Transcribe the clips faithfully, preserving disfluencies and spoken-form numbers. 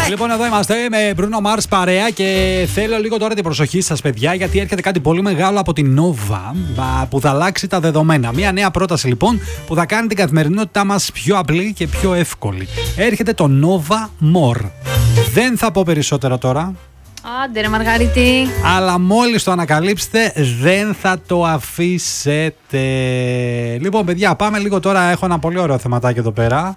Λοιπόν, εδώ είμαστε με Bruno Mars παρέα και θέλω λίγο τώρα την προσοχή σας, παιδιά, γιατί έρχεται κάτι πολύ μεγάλο από την Nova που θα αλλάξει τα δεδομένα. Μια νέα πρόταση λοιπόν που θα κάνει την καθημερινότητά μας πιο απλή και πιο εύκολη. Έρχεται το Nova More. Δεν θα πω περισσότερα τώρα. Άντε ρε Μαργαρίτη. Αλλά μόλις το ανακαλύψετε δεν θα το αφήσετε. Λοιπόν, παιδιά, πάμε λίγο τώρα. Έχω ένα πολύ ωραίο θεματάκι εδώ πέρα.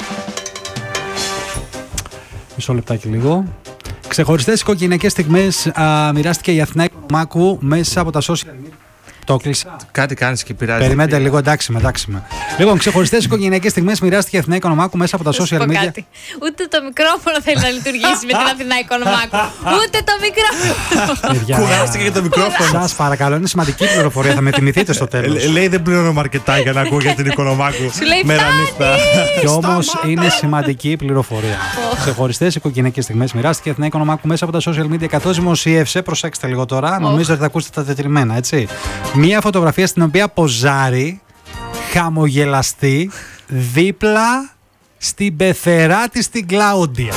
Μισό λεπτάκι λίγο. Ξεχωριστές οικογενειακές στιγμές α, μοιράστηκε η Αθηνά Οικονομάκου μέσα από τα social media. Το κλείσα. Κάτι κάνεις και πειράζει. Περιμένετε λίγο, εντάξει με, εντάξει με. Λοιπόν, ξεχωριστές οικογενειακές στιγμές μοιράστηκε η Αθηνά Οικονομάκου μέσα από τα social media. Κάτι. Ούτε το μικρόφωνο θέλει να λειτουργήσει με την Αθηνά Οικονομάκου. Ούτε το μικρόφωνο. Κουράστηκε και το μικρόφωνο. Σας παρακαλώ, είναι σημαντική πληροφορία. Θα με θυμηθείτε στο τέλος. Λέει δεν πληρώνω αρκετά για να ακούω για την Οικονομάκου. Σου λέει μέρα νύχτα. Κι όμως είναι σημαντική πληροφορία. Ξεχωριστές οικογενειακές στιγμές μοιράστηκε η Αθηνά Οικονομάκου μέσα από τα social media. Καθώς δημοσίευσε, προσέξτε λίγο τώρα, νομίζω ότι θα ακούσετε τα τετριμμένα, έτσι. Μία φωτογραφία στην οποία ποζάρει χαμογελαστή δίπλα στην πεθερά της την Κλάουντια.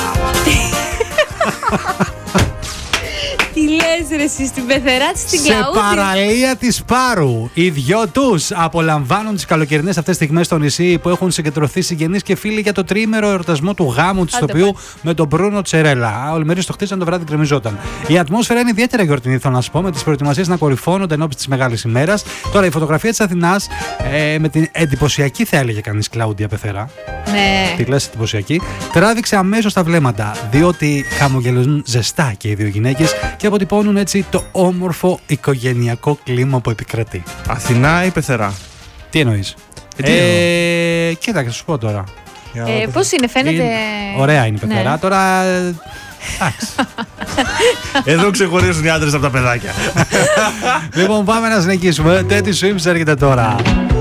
Τι λες ρε εσύ, στην πεθερά της την Κλάουντια. Σε παραλία της Πάρου. Οι δυο τους απολαμβάνουν τις καλοκαιρινές αυτές στιγμές στο νησί που έχουν συγκεντρωθεί συγγενείς και φίλοι για το τριήμερο εορτασμό του γάμου της ηθοποιού με τον Μπρούνο Τσερέλα. Ολμερίες το χτίσαν, το βράδυ γκρεμιζόταν. Η ατμόσφαιρα είναι ιδιαίτερα γιορτινή, θέλω να σου πω, με τις προετοιμασίες να κορυφώνονται ενώπιση της μεγάλης ημέρας. Τώρα η φωτογραφία της Αθηνάς ε, με την εντυπωσιακή, θα έλεγε κανείς, Κλάουντια Πεθερά. Ναι. Τη λες εντυπωσιακή. Τράβηξε αμέσως τα βλέμματα, διότι χαμογελούν ζεστά και οι δύο γυναίκες και αποτυπώνουν έτσι το όμορφο οικογενειακό κλίμα που επικρατεί. Αθηνά ή Πεθερά? Τι εννοείς? Ε, τι ε, κοίταξε, θα σου πω τώρα. Ε, πώς είναι, φαίνεται. Είναι, ωραία είναι η Πεθερά. Ναι. Τώρα. Εντάξει. Εδώ ξεχωρίζουν οι άντρες από τα παιδάκια. Λοιπόν, πάμε να συνεχίσουμε. Τέτοι Swims έρχεται τώρα.